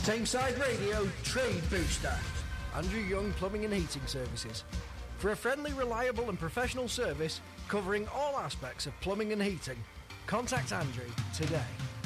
Tameside Radio Trade Booster. Andrew Young Plumbing and Heating Services. For a friendly, reliable and professional service covering all aspects of plumbing and heating, contact Andrew today.